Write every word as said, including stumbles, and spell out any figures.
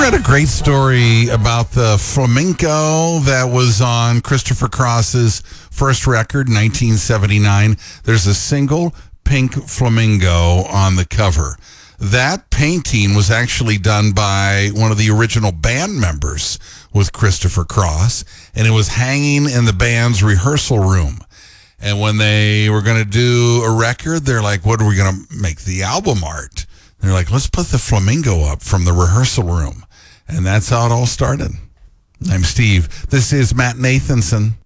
read a great story about the flamenco that was on Christopher Cross's first record, nineteen seventy-nine. There's a single pink flamingo on the cover. That painting was actually done by one of the original band members with Christopher Cross, and it was hanging in the band's rehearsal room. And when they were going to do a record, they're like, what are we going to make the album art? They're like, let's put the flamingo up from the rehearsal room. And that's how it all started. I'm Steve. This is Matt Nathanson.